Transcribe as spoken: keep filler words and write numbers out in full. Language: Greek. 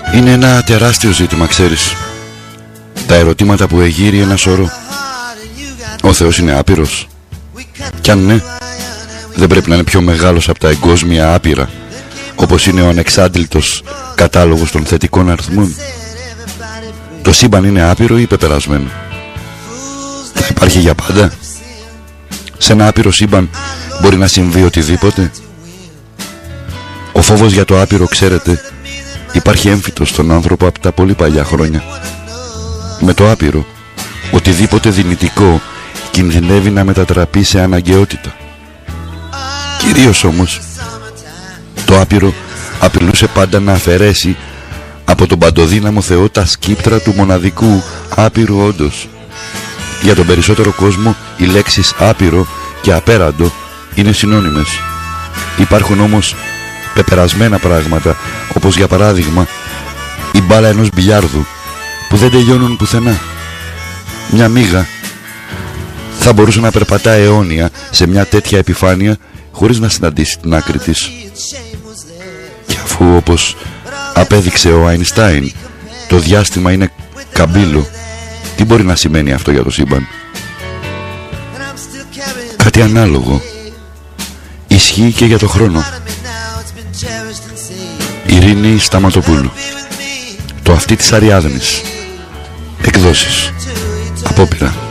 Είναι ένα τεράστιο ζήτημα, ξέρεις. Τα ερωτήματα που εγείρει ένα σωρό. Ο Θεός είναι άπειρος? Κι αν ναι, δεν πρέπει να είναι πιο μεγάλος από τα εγκόσμια άπειρα, όπως είναι ο ανεξάντλητος κατάλογος των θετικών αριθμών? Το σύμπαν είναι άπειρο ή πεπερασμένο? Θα υπάρχει για πάντα? Σε ένα άπειρο σύμπαν μπορεί να συμβεί οτιδήποτε? Ο φόβος για το άπειρο, ξέρετε, υπάρχει έμφυτος στον άνθρωπο από τα πολύ παλιά χρόνια. Με το άπειρο, οτιδήποτε δυνητικό κινδυνεύει να μετατραπεί σε αναγκαιότητα. Κυρίως όμως, το άπειρο απειλούσε πάντα να αφαιρέσει από τον παντοδύναμο Θεό τα σκύπτρα του μοναδικού άπειρου όντως. Για τον περισσότερο κόσμο οι λέξεις άπειρο και απέραντο είναι συνώνυμες. Υπάρχουν όμως πεπερασμένα πράγματα, όπως για παράδειγμα η μπάλα ενός μπιλιάρδου, που δεν τελειώνουν πουθενά. Μια μύγα θα μπορούσε να περπατά αιώνια σε μια τέτοια επιφάνεια χωρίς να συναντήσει την άκρη της. Και αφού, όπως απέδειξε ο Αϊνστάιν, το διάστημα είναι καμπύλο, τι μπορεί να σημαίνει αυτό για το σύμπαν? Κάτι ανάλογο ισχύει και για το χρόνο. Ειρήνη Σταματοπούλου. Το αυτί της Αριάδνης. Εκδόσεις. Απόπειρα.